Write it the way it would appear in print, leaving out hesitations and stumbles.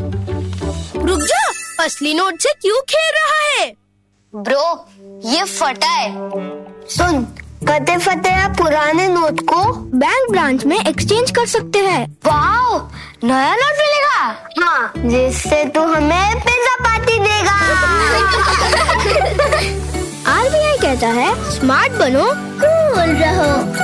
रुक जा, असली नोट से क्यों खेल रहा है? ब्रो, ये फटा है। सुन, कते फटे पुराने नोट को बैंक ब्रांच में एक्सचेंज कर सकते हैं। वाओ, नया नोट मिलेगा? हाँ, जिससे तू हमें पिज्जा पार्टी देगा। RBI कहता है, स्मार्ट बनो, कूल रहो।